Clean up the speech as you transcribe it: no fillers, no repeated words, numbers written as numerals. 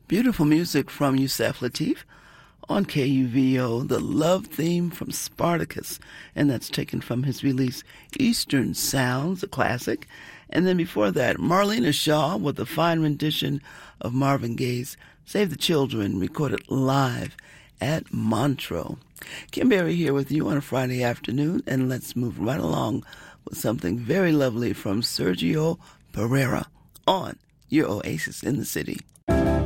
Beautiful music from Yusef Lateef on KUVO, the love theme from Spartacus, and that's taken from his release Eastern Sounds, a classic. And then before that, Marlena Shaw with a fine rendition of Marvin Gaye's Save the Children, recorded live at Montreux. Kim Berry here with you on a Friday afternoon, and let's move right along with something very lovely from Sergio Pereira on your Oasis in the City.